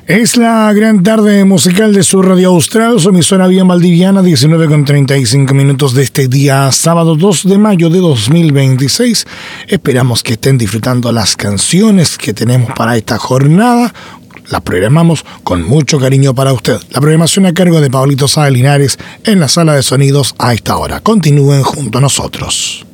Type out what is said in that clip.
Es la gran tarde musical de su Radio Austral, su emisora bien valdiviana, 19:35 de este día, sábado 2 de mayo de 2026. Esperamos que estén disfrutando las canciones que tenemos para esta jornada. Las programamos con mucho cariño para usted. La programación a cargo de Pablito Sáenz Linares en la sala de sonidos a esta hora. Continúen junto a nosotros.